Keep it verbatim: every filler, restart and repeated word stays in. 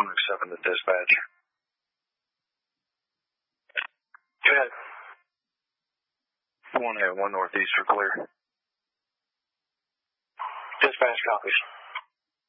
seven to dispatch. Go ahead. one eight one northeast for clear. Dispatch copies.